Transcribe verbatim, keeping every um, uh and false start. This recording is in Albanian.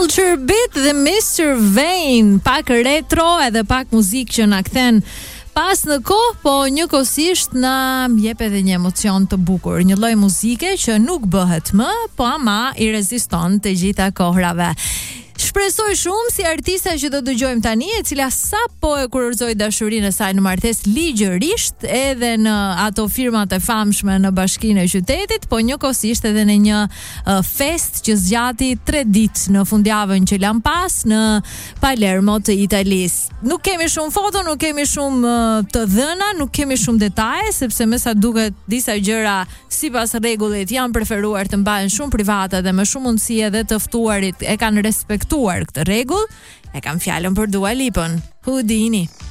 Culture Beat dhe mister Vane, pak retro edhe pak muzikë që na kthen pas në kohë, po njëkohësisht na jep edhe një emocion të bukur, një lloj muzike që nuk bëhet më, po ama i reziston të gjitha kohrave. Shpresoj shumë si artista që do dëgjojmë tani, e cila sapo e kurorëzoi dashurinë e saj në martesë ligjërisht edhe në ato firmat e famshme në Bashkinë e Qytetit, po njëkohësisht edhe në një uh, fest që zgjati tre ditë në fundjavën që lan pas në Palermo të Italisë. Nuk kemi shumë foto, nuk kemi shumë uh, të dhëna, nuk kemi shumë detaje, sepse me sa duket disa gjëra sipas rregullit janë preferuar të mbahen shumë private dhe me shumë mundësi edhe të ftuarit e kanë respektuar këtë rregull. E kam fjalën për Dua Lipën. Houdini.